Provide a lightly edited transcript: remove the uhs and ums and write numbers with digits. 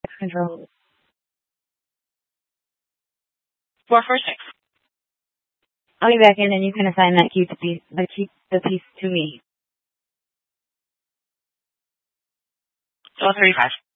Control. 446. I'll be back in and you can assign that key to the piece to me. 1235.